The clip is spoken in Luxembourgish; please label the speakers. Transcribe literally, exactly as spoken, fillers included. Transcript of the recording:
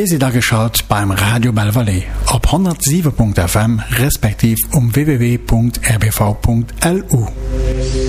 Speaker 1: Dir se da geschaut beim Radio Belvalais op hundertsieben Punkt F M respektiv um w w w Punkt r b v Punkt l u.